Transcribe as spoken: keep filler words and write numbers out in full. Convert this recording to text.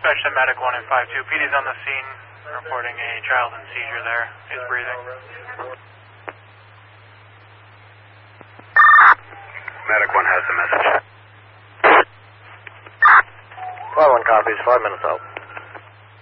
dispatch to Medic one and five two. P D's on the scene, reporting a child in seizure there. He's breathing. Medic one has the message. five one copies, five minutes out.